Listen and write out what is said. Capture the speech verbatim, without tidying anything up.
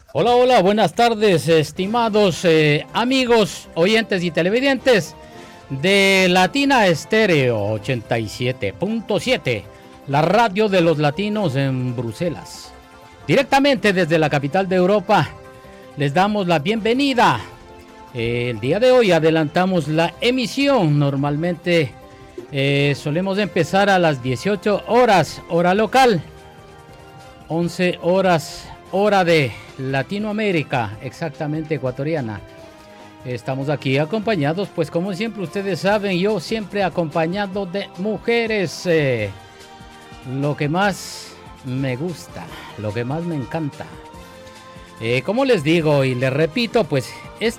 Hola, hola, buenas tardes, estimados eh, amigos, oyentes y televidentes de Latina Estéreo ochenta y siete punto siete, la radio de los latinos en Bruselas. Directamente desde la capital de Europa, les damos la bienvenida. Eh, el día de hoy adelantamos la emisión. Normalmente eh, solemos empezar a las dieciocho horas, hora local, once horas, hora de Latinoamérica, exactamente ecuatoriana. Estamos aquí acompañados, pues como siempre ustedes saben, yo siempre acompañado de mujeres. Eh, lo que más me gusta, lo que más me encanta. Eh, como les digo y les repito, pues